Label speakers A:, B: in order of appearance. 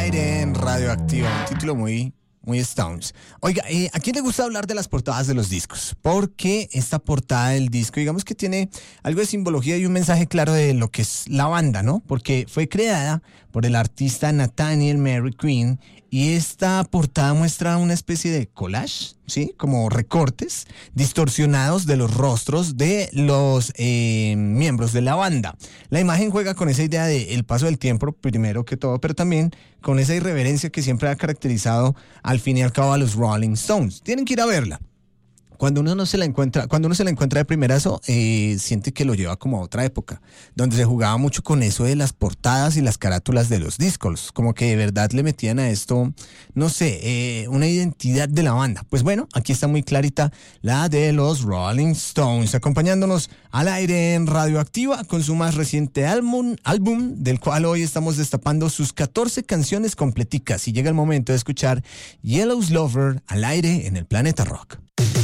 A: Aire en Radioactiva, un título muy Stones. Oiga, ¿a quién le gusta hablar de las portadas de los discos? Porque esta portada del disco, digamos que tiene algo de simbología y un mensaje claro de lo que es la banda, ¿no? Porque fue creada por el artista Nathaniel Mary Quinn y esta portada muestra una especie de collage, ¿sí? Como recortes distorsionados de los rostros de los miembros de la banda. La imagen juega con esa idea de el paso del tiempo, primero que todo, pero también con esa irreverencia que siempre ha caracterizado al fin y al cabo a los Rolling Stones. Tienen que ir a verla. Cuando uno se la encuentra de primerazo, siente que lo lleva como a otra época, donde se jugaba mucho con eso de las portadas y las carátulas de los discos, como que de verdad le metían a esto, no sé, una identidad de la banda. Pues bueno, aquí está muy clarita la de los Rolling Stones, acompañándonos al aire en Radioactiva con su más reciente álbum, del cual hoy estamos destapando sus 14 canciones completicas. Y llega el momento de escuchar Yellow's Lover al aire en el Planeta Rock.